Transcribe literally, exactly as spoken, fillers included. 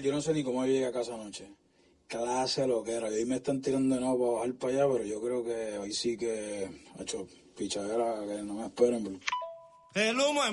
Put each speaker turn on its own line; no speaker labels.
yo no sé ni cómo yo llegué a casa anoche. Clase lo que era. Y hoy me están tirando de nuevo para bajar para allá, pero yo creo que hoy sí que ha hecho pichadera que no me esperen. Bro.
El humo